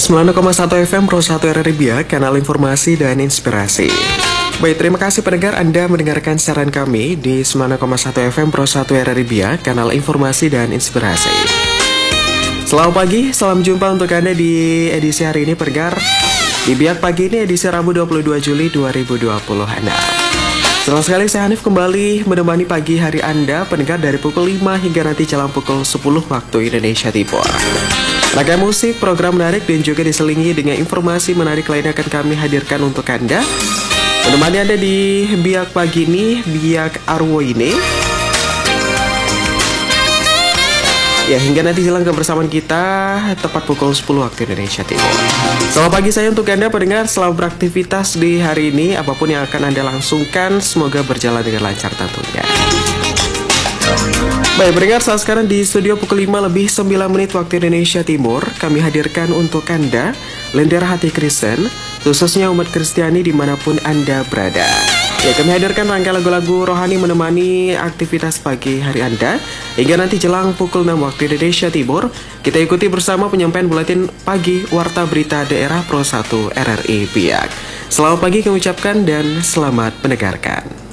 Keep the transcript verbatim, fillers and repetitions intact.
sembilan koma satu F M Pro satu R R I Biak, kanal informasi dan inspirasi. Baik, terima kasih pendengar Anda mendengarkan siaran kami di sembilan koma satu F M Pro satu R R I Biak, kanal informasi dan inspirasi. Selamat pagi, salam jumpa untuk Anda di edisi hari ini pendengar. Di Biak Pagi ini edisi Rabu dua puluh dua Juli dua ribu dua puluh enam. Senang sekali saya Hanif kembali menemani pagi hari Anda pendengar dari pukul lima hingga nanti jelang pukul sepuluh waktu Indonesia Timur. Ragam musik, program menarik dan juga diselingi dengan informasi menarik lainnya akan kami hadirkan untuk Anda. Menemani Anda di Biak Pagi ini, Biak Arwo ini. Ya, hingga nanti jelang kebersamaan kita tepat pukul sepuluh waktu Indonesia Timur. Selamat pagi saya untuk Anda pendengar, selamat beraktivitas di hari ini. Apapun yang akan Anda langsungkan, semoga berjalan dengan lancar tentunya. Baik, pendengar, saat sekarang di studio pukul lima lebih sembilan menit waktu Indonesia Timur, kami hadirkan untuk Anda Lentera Hati Kristen, khususnya umat Kristiani dimanapun Anda berada. Ya, kami hadirkan rangkaian lagu-lagu rohani menemani aktivitas pagi hari Anda hingga nanti jelang pukul enam waktu Indonesia Timur. Kita ikuti bersama penyampaian buletin pagi Warta Berita Daerah Pro satu R R I Biak. Selamat pagi kami ucapkan dan selamat mendengarkan.